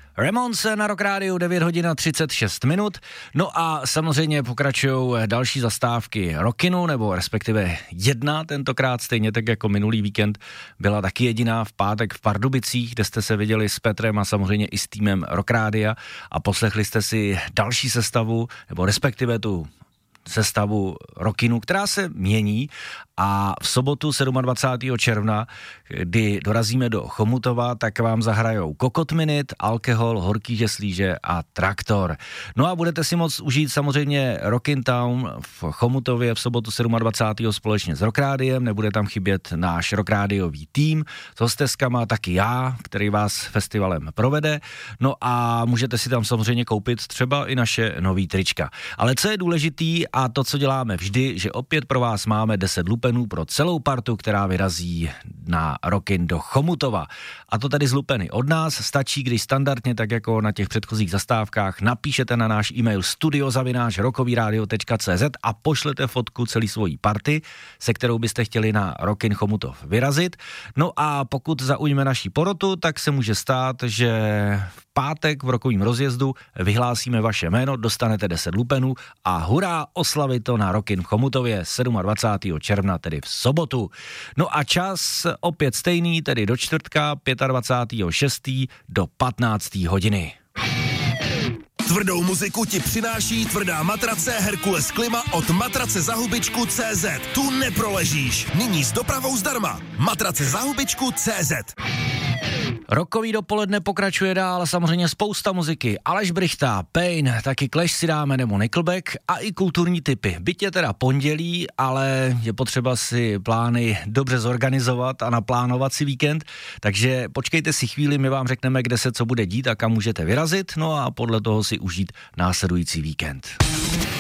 Ramones na Rock Rádiu 9 hodin a 36 minut. No a samozřejmě pokračují další zastávky Rockinu, nebo respektive jedna tentokrát, stejně tak jako minulý víkend byla taky jediná v pátek v Pardubicích, kde jste se viděli s Petrem a samozřejmě i s týmem Rock Rádia a poslechli jste si další sestavu, nebo respektive tu sestavu Rockinu, která se mění a v sobotu 27. června, kdy dorazíme do Chomutova, tak vám zahrajou Kokot Minute, Alkohol, Horký žeslíže a Traktor. No a budete si moct užít samozřejmě Rockin' Town v Chomutově v sobotu 27. společně s Rock Rádiem, nebude tam chybět náš Rock Rádiový tým, s hosteskama taky já, který vás festivalem provede, no a můžete si tam samozřejmě koupit třeba i naše nový trička. Ale co je důležitý a to, co děláme vždy, že opět pro vás máme 10 lupenů pro celou partu, která vyrazí na Rockin do Chomutova. A to tady z lupeny od nás stačí, když standardně, tak jako na těch předchozích zastávkách, napíšete na náš e-mail studio@rockovyradio.cz a pošlete fotku celý svojí party, se kterou byste chtěli na Rockin Chomutov vyrazit. No a pokud zaujme naší porotu, tak se může stát, že v pátek v rokovým rozjezdu vyhlásíme vaše jméno, dostanete 10 lupenů a hurá, oslavit to na Rockin v Chomutově 27. června, tedy v sobotu. No a čas opět stejný, tedy do čtvrtka 25.6. do 15. hodiny. Tvrdou muziku ti přináší tvrdá matrace Herkules Klima od matracezahubičku.cz. Tu neproležíš. Nyní s dopravou zdarma. Matracezahubičku.cz. Rokový dopoledne pokračuje dál, samozřejmě spousta muziky. Aleš Brychta, Pain, taky Clash si dáme nebo Nickelback a i kulturní tipy. Byť je teda pondělí, ale je potřeba si plány dobře zorganizovat a naplánovat si víkend, takže počkejte si chvíli, my vám řekneme, kde se co bude dít a kam můžete vyrazit, no a podle toho si užít následující víkend.